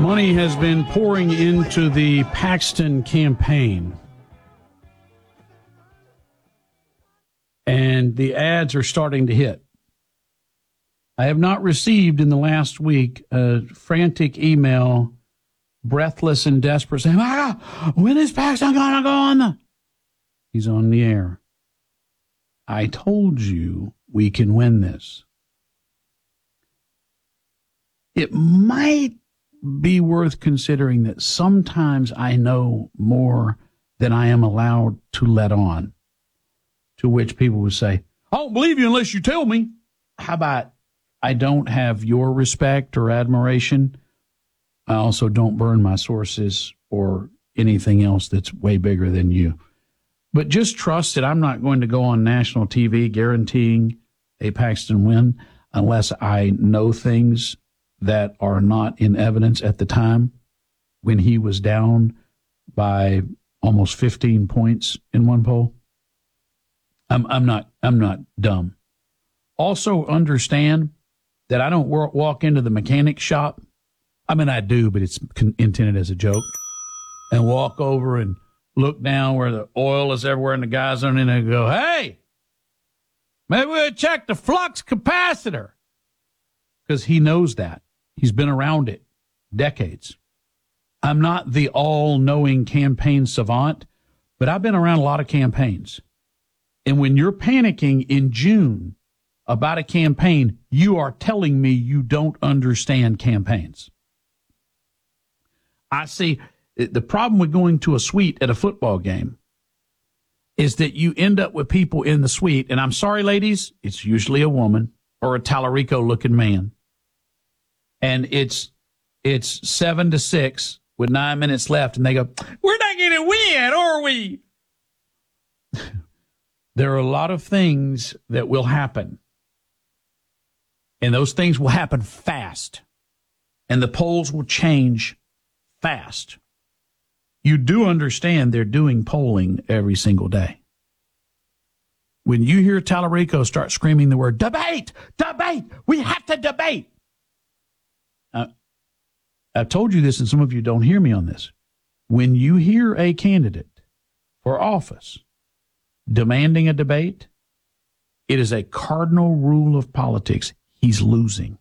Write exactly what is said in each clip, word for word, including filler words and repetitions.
Money has been pouring into the Paxton campaign. And the ads are starting to hit. I have not received in the last week a frantic email, breathless and desperate, saying, ah, when is Paxton going to go on the... He's on the air. I told you we can win this. It might be worth considering that sometimes I know more than I am allowed to let on. To which people would say, I don't believe you unless you tell me. How about I don't have your respect or admiration? I also don't burn my sources or anything else that's way bigger than you. But just trust that I'm not going to go on national T V guaranteeing a Paxton win unless I know things that are not in evidence at the time when he was down by almost fifteen points in one poll. I'm, I'm not, I'm not dumb. Also understand that I don't walk into the mechanic shop. I mean, I do, but it's intended as a joke, and walk over and look down where the oil is everywhere and the guys on it and go, hey, maybe we'll check the flux capacitor. Because he knows that. He's been around it decades. I'm not the all-knowing campaign savant, but I've been around a lot of campaigns. And when you're panicking in June about a campaign, you are telling me you don't understand campaigns. I see the problem with going to a suite at a football game is that you end up with people in the suite, and I'm sorry, ladies, it's usually a woman or a Tallarico-looking man. And it's it's seven to six with nine minutes left, and they go, we're not going to win, are we? There are a lot of things that will happen, and those things will happen fast, and the polls will change fast. You do understand they're doing polling every single day. When you hear Tallarico start screaming the word, debate, debate, we have to debate. Uh, I've told you this, and some of you don't hear me on this. When you hear a candidate for office demanding a debate, it is a cardinal rule of politics. He's losing.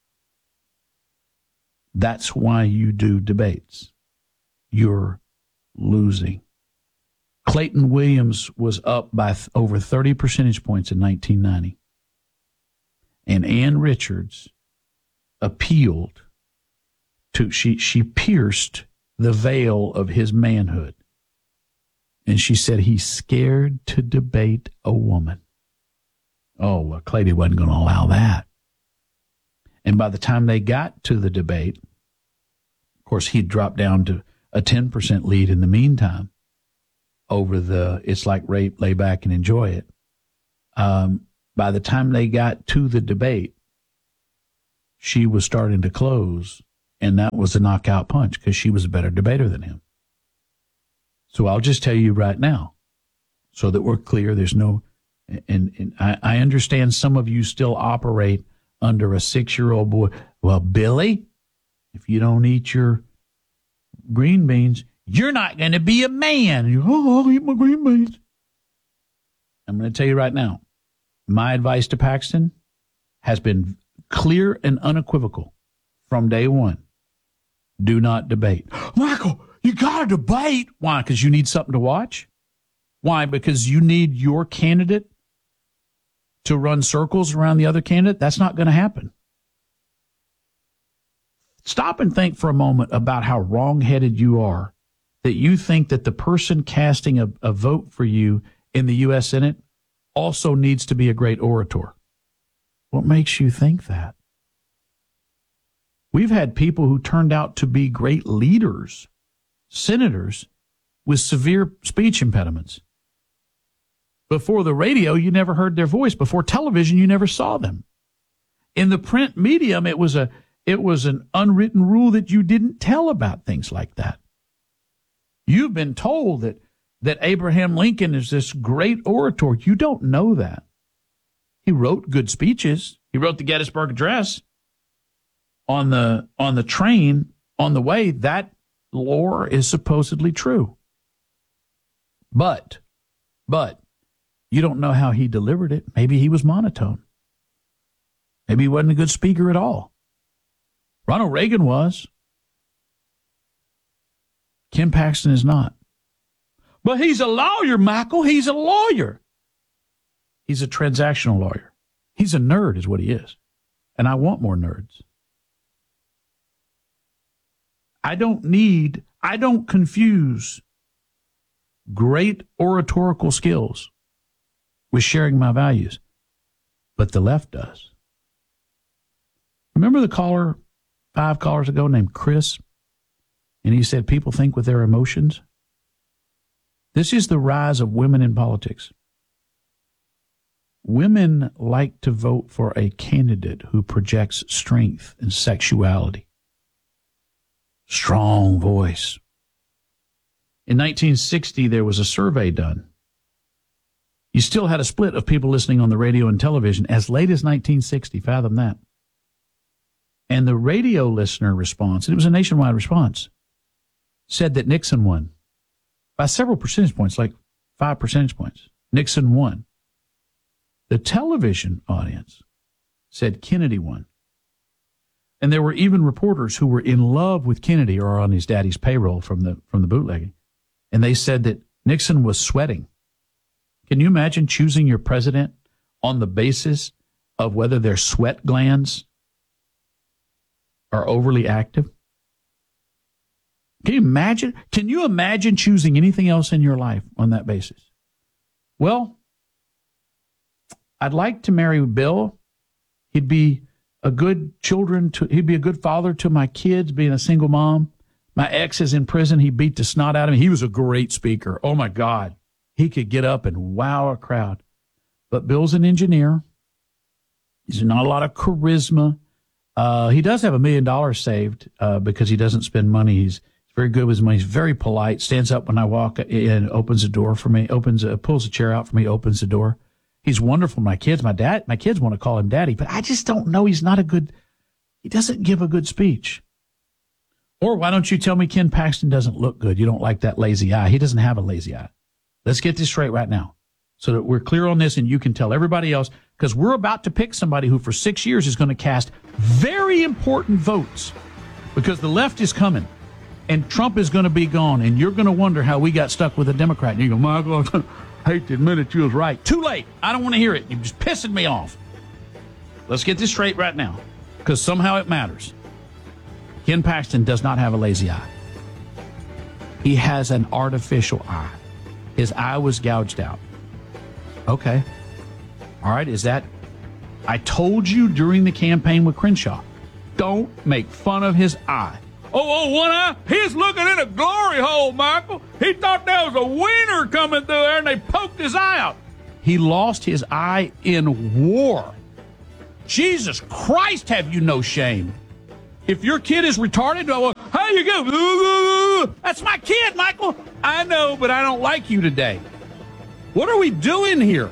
That's why you do debates. You're losing. Clayton Williams was up by th- over thirty percentage points in nineteen ninety. And Ann Richards appealed to, she, she pierced the veil of his manhood. And she said he's scared to debate a woman. Oh, well, Clady wasn't going to allow that. And by the time they got to the debate, of course, he'd dropped down to a ten percent lead in the meantime over the, it's like rape, lay back and enjoy it. Um, by the time they got to the debate, she was starting to close, and that was a knockout punch because she was a better debater than him. So I'll just tell you right now, so that we're clear, there's no, and, and I, I understand some of you still operate under a six-year-old boy. Well, Billy, if you don't eat your green beans, you're not going to be a man. You, oh, I'll eat my green beans. I'm going to tell you right now, my advice to Paxton has been clear and unequivocal from day one. Do not debate. Michael, you got to debate. Why? Because you need something to watch? Why? Because you need your candidate to run circles around the other candidate? That's not going to happen. Stop and think for a moment about how wrong-headed you are, that you think that the person casting a, a vote for you in the U S Senate also needs to be a great orator. What makes you think that? We've had people who turned out to be great leaders, senators, with severe speech impediments. Before the radio, you never heard their voice. Before television, you never saw them. In the print medium, it was a it was an unwritten rule that you didn't tell about things like that. You've been told that that Abraham Lincoln is this great orator. You don't know that. He wrote good speeches. He wrote the Gettysburg Address on the on the train on the way, that lore is supposedly true. But, but, you don't know how he delivered it. Maybe he was monotone. Maybe he wasn't a good speaker at all. Ronald Reagan was. Ken Paxton is not. But he's a lawyer, Michael. He's a lawyer. He's a transactional lawyer. He's a nerd is what he is. And I want more nerds. I don't need, I don't confuse great oratorical skills with sharing my values. But the left does. Remember the caller five callers ago named Chris? And he said people think with their emotions. This is the rise of women in politics. Women like to vote for a candidate who projects strength and sexuality. Strong voice. In nineteen sixty, there was a survey done. You still had a split of people listening on the radio and television as late as nineteen sixty. Fathom that. And the radio listener response, and it was a nationwide response, said that Nixon won by several percentage points, like five percentage points. Nixon won. The television audience said Kennedy won. And there were even reporters who were in love with Kennedy or on his daddy's payroll from the from the bootlegging. And they said that Nixon was sweating. Can you imagine choosing your president on the basis of whether their sweat glands are overly active? Can you imagine? Can you imagine choosing anything else in your life on that basis? Well, I'd like to marry Bill. He'd be a good children to, he'd be a good father to my kids, being a single mom. My ex is in prison. He beat the snot out of me. He was a great speaker. Oh my God. He could get up and wow a crowd. But Bill's an engineer. He's not a lot of charisma. Uh, he does have a million dollars saved, uh, because he doesn't spend money. He's very good with his money. He's very polite, stands up when I walk in, opens the door for me, opens, uh, pulls a chair out for me, opens the door. He's wonderful. My kids, my dad, my kids want to call him daddy, but I just don't know. He's not a good, he doesn't give a good speech. Or why don't you tell me Ken Paxton doesn't look good? You don't like that lazy eye. He doesn't have a lazy eye. Let's get this straight right now so that we're clear on this and you can tell everybody else, because we're about to pick somebody who for six years is going to cast very important votes because the left is coming and Trump is going to be gone and you're going to wonder how we got stuck with a Democrat. And you go, Michael, I hate to admit it, you was right. Too late. I don't want to hear it. You're just pissing me off. Let's get this straight right now because somehow it matters. Ken Paxton does not have a lazy eye. He has an artificial eye. His eye was gouged out. Okay. All right, is that... I told you during the campaign with Crenshaw, don't make fun of his eye. Oh, oh, one eye? He's looking in a glory hole, Michael. He thought there was a wiener coming through there, and they poked his eye out. He lost his eye in war. Jesus Christ, have you no shame? If your kid is retarded, well, how you go? That's my kid, Michael. I know, but I don't like you today. What are we doing here?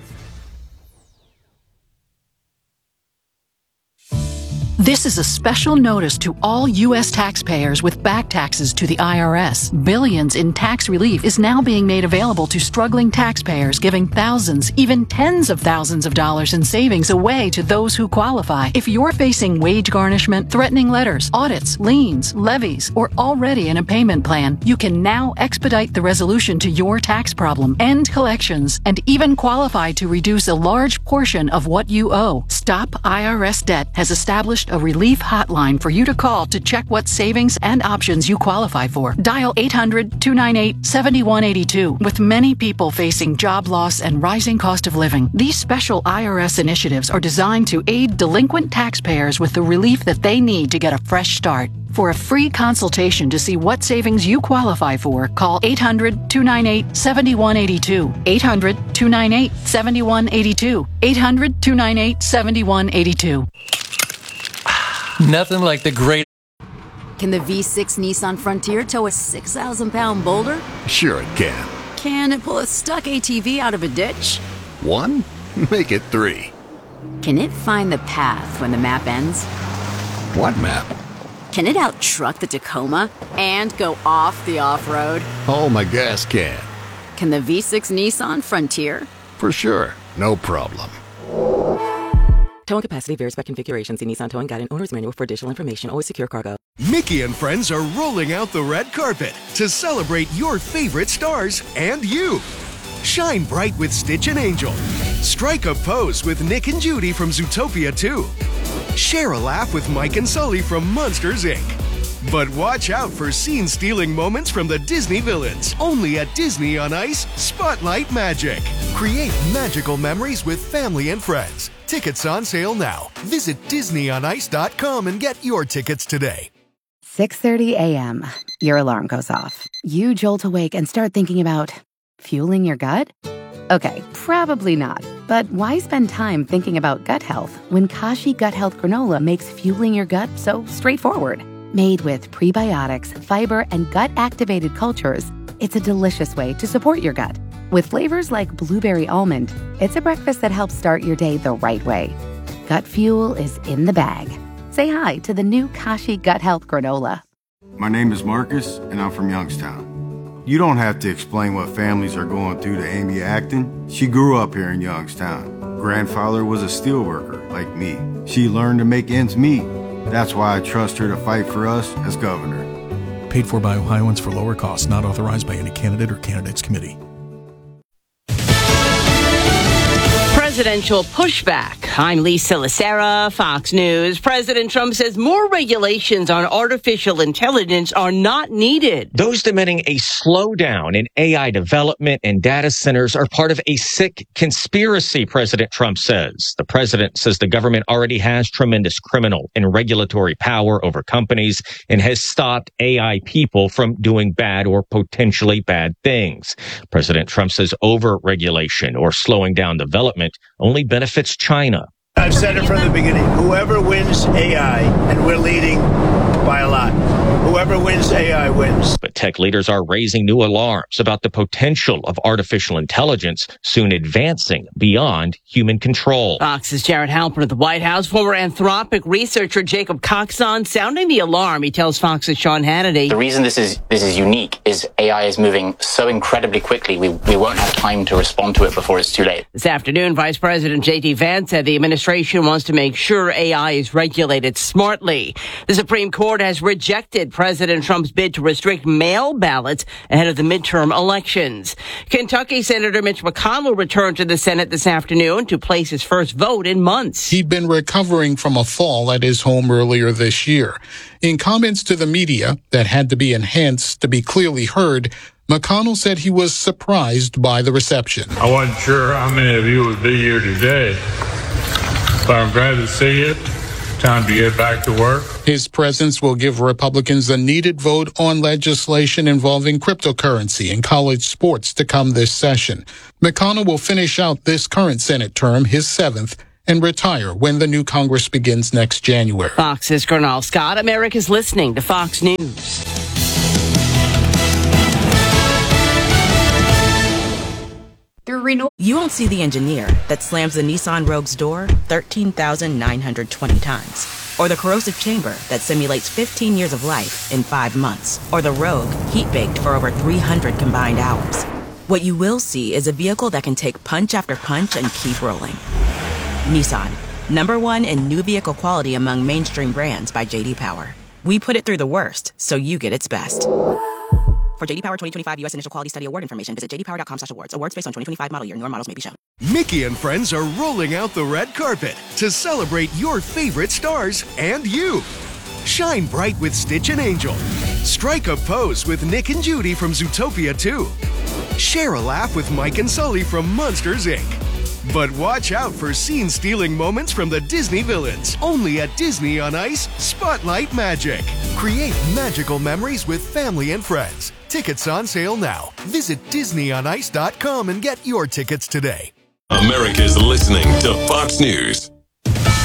This is a special notice to all U S taxpayers with back taxes to the I R S. Billions in tax relief is now being made available to struggling taxpayers, giving thousands, even tens of thousands of dollars in savings away to those who qualify. If you're facing wage garnishment, threatening letters, audits, liens, levies, or already in a payment plan, you can now expedite the resolution to your tax problem, end collections, and even qualify to reduce a large portion of what you owe. Stop I R S Debt has established a relief hotline for you to call to check what savings and options you qualify for. Dial eight hundred, two nine eight, seven one eight two. With many people facing job loss and rising cost of living, these special I R S initiatives are designed to aid delinquent taxpayers with the relief that they need to get a fresh start. For a free consultation to see what savings you qualify for, call eight hundred, two nine eight, seven one eight two. eight hundred, two nine eight, seven one eight two. eight hundred, two nine eight, seven one eight two. Nothing like the great... Can the V six Nissan Frontier tow a six thousand pound boulder? Sure it can. Can it pull a stuck A T V out of a ditch? One? Make it three. Can it find the path when the map ends? What map? Can it out-truck the Tacoma and go off the off-road? Oh, my gas can. Can the V six Nissan Frontier? For sure. No problem. Towing capacity varies by configuration. See Nissan Towing Guide and Owner's Manual for additional information. Always secure cargo. Mickey and friends are rolling out the red carpet to celebrate your favorite stars and you. Shine bright with Stitch and Angel. Strike a pose with Nick and Judy from Zootopia two. Share a laugh with Mike and Sully from Monsters, Incorporated. But watch out for scene-stealing moments from the Disney villains. Only at Disney on Ice Spotlight Magic. Create magical memories with family and friends. Tickets on sale now. Visit disney on ice dot com and get your tickets today. six thirty a.m. Your alarm goes off. You jolt awake and start thinking about fueling your gut? Okay, probably not. But why spend time thinking about gut health when Kashi Gut Health Granola makes fueling your gut so straightforward? Made with prebiotics, fiber, and gut-activated cultures, it's a delicious way to support your gut. With flavors like blueberry almond, it's a breakfast that helps start your day the right way. Gut fuel is in the bag. Say hi to the new Kashi Gut Health Granola. My name is Marcus, and I'm from Youngstown. You don't have to explain what families are going through to Amy Acton. She grew up here in Youngstown. Grandfather was a steelworker, like me. She learned to make ends meet. That's why I trust her to fight for us as governor. Paid for by Ohioans for lower costs, not authorized by any candidate or candidates committee. Presidential pushback. I'm Lisa Lacera, Fox News. President Trump says more regulations on artificial intelligence are not needed. Those demanding a slowdown in A I development and data centers are part of a sick conspiracy, President Trump says. The president says the government already has tremendous criminal and regulatory power over companies and has stopped A I people from doing bad or potentially bad things. President Trump says over-regulation or slowing down development only benefits China. I've said it from the beginning. Whoever wins A I, and we're leading by a lot, whoever wins A I wins. But tech leaders are raising new alarms about the potential of artificial intelligence soon advancing beyond human control. Fox's Jared Halpern at the White House. Former Anthropic researcher Jacob Coxon sounding the alarm. He tells Fox's Sean Hannity. The reason this is this is unique is A I is moving so incredibly quickly, we, we won't have time to respond to it before it's too late. This afternoon, Vice President J D Vance said the administration wants to make sure A I is regulated smartly. The Supreme Court has rejected President Trump's bid to restrict mail ballots ahead of the midterm elections. Kentucky Senator Mitch McConnell returned to the Senate this afternoon to place his first vote in months. He'd been recovering from a fall at his home earlier this year. In comments to the media that had to be enhanced to be clearly heard, McConnell said he was surprised by the reception. I wasn't sure how many of you would be here today, but I'm glad to see it. Time to get back to work. His presence will give Republicans a needed vote on legislation involving cryptocurrency in college sports to come this session. McConnell will finish out this current Senate term, his seventh, and retire when the new Congress begins next January. Fox's Colonel Scott. America's listening to Fox News. You won't see the engineer that slams the Nissan Rogue's door thirteen thousand nine hundred twenty times. Or the corrosive chamber that simulates fifteen years of life in five months. Or the Rogue heat-baked for over three hundred combined hours. What you will see is a vehicle that can take punch after punch and keep rolling. Nissan, number one in new vehicle quality among mainstream brands by J D Power. We put it through the worst, so you get its best. For J D Power twenty twenty-five U S Initial Quality Study Award information, visit j d power dot com slash awards. Awards based on twenty twenty-five model year. Newer models may be shown. Mickey and friends are rolling out the red carpet to celebrate your favorite stars and you. Shine bright with Stitch and Angel. Strike a pose with Nick and Judy from Zootopia two. Share a laugh with Mike and Sully from Monsters, Incorporated. But watch out for scene-stealing moments from the Disney villains. Only at Disney on Ice Spotlight Magic. Create magical memories with family and friends. Tickets on sale now. Visit disney on ice dot com and get your tickets today. America's listening to Fox News.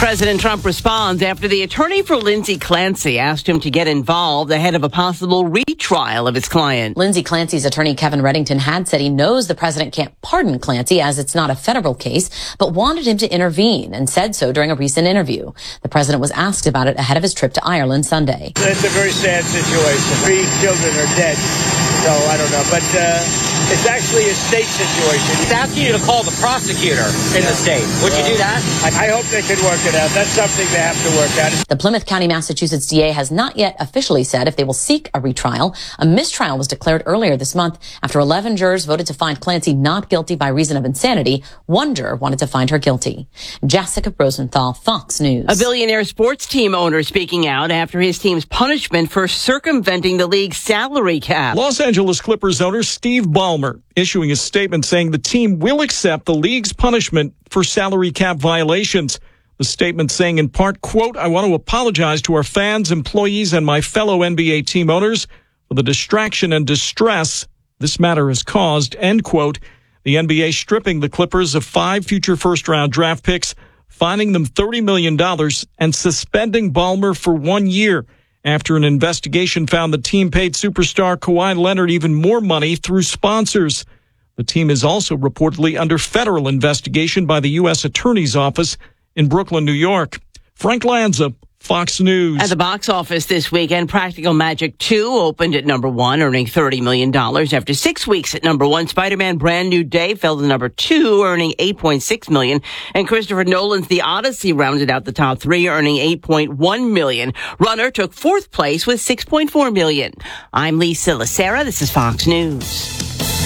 President Trump responds after the attorney for Lindsay Clancy asked him to get involved ahead of a possible retrial of his client. Lindsay Clancy's attorney Kevin Reddington had said he knows the president can't pardon Clancy as it's not a federal case, but wanted him to intervene and said so during a recent interview. The president was asked about it ahead of his trip to Ireland Sunday. It's a very sad situation. Three children are dead, so I don't know. But uh, it's actually a state situation. He's asking you to call the prosecutor in the state. Would you do that? I, I hope they could work it out. That's something they have to work out. The Plymouth County, Massachusetts D A has not yet officially said if they will seek a retrial. A mistrial was declared earlier this month after eleven jurors voted to find Clancy not guilty by reason of insanity. One juror wanted to find her guilty. Jessica Rosenthal, Fox News. A billionaire sports team owner speaking out after his team's punishment for circumventing the league's salary cap. Los Angeles Clippers owner Steve Ballmer issuing a statement saying the team will accept the league's punishment for salary cap violations. The statement saying in part, quote, I want to apologize to our fans, employees, and my fellow N B A team owners for the distraction and distress this matter has caused, end quote. The N B A stripping the Clippers of five future first-round draft picks, fining them thirty million dollars, and suspending Ballmer for one year after an investigation found the team paid superstar Kawhi Leonard even more money through sponsors. The team is also reportedly under federal investigation by the U S Attorney's Office in Brooklyn, New York. Frank Lanza, Fox News. At the box office this weekend, Practical Magic two opened at number one, earning thirty million dollars. After six weeks at number one, Spider-Man Brand New Day fell to number two, earning eight point six million dollars. And Christopher Nolan's The Odyssey rounded out the top three, earning eight point one million dollars. Runner took fourth place with six point four million dollars. I'm Lisa Lacera. This is Fox News.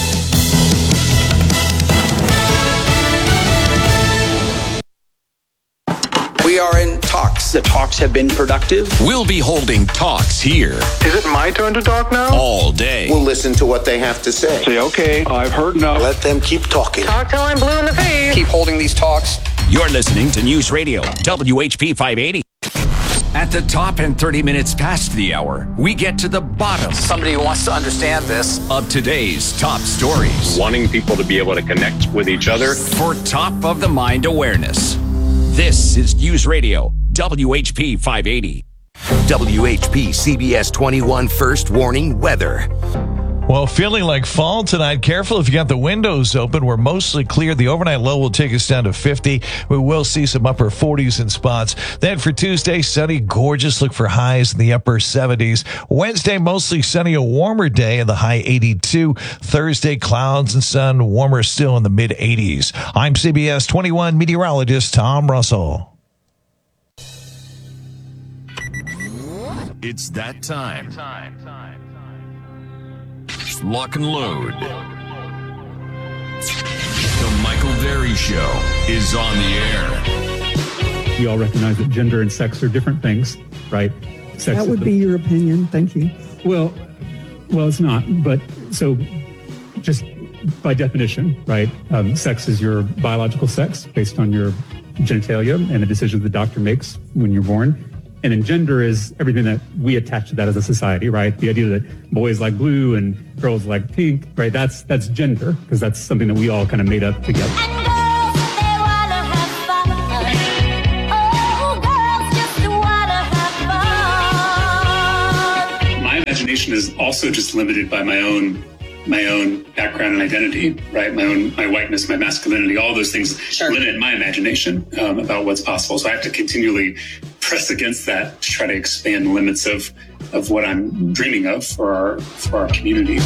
We are in talks. The talks have been productive. We'll be holding talks here. Is it my turn to talk now? All day. We'll listen to what they have to say. Say, okay, I've heard enough. Let them keep talking. Talk till I'm blue in the face. Keep holding these talks. You're listening to News Radio, W H P five eighty. At the top and thirty minutes past the hour, we get to the bottom. Somebody who wants to understand this. Of today's top stories. Wanting people to be able to connect with each other. For top of the mind awareness. This is News Radio, W H P five eighty. W H P C B S twenty-one First Warning Weather. Well, feeling like fall tonight. Careful if you got the windows open. We're mostly clear. The overnight low will take us down to fifty. We will see some upper forties in spots. Then for Tuesday, sunny, gorgeous. Look for highs in the upper seventies. Wednesday, mostly sunny, a warmer day in the high eighty-two. Thursday, clouds and sun, warmer still in the mid eighties. I'm C B S twenty-one meteorologist Tom Russell. It's that time. Lock and load. The Michael Berry Show is on the air. We all recognize that gender and sex are different things, right? Sex that would the, be your opinion. Thank you. Well, well, it's not. But so just by definition, right? Um, sex is your biological sex based on your genitalia and the decisions the doctor makes when you're born. And then gender is everything that we attach to that as a society, right? The idea that boys like blue and girls like pink, right? That's that's gender, because that's something that we all kind of made up together. My imagination is also just limited by my own my own background and identity, right? My own, my whiteness, my masculinity, all those things sure. limit my imagination um, about what's possible. So I have to continually press against that to try to expand the limits of, of what I'm dreaming of for our, for our community.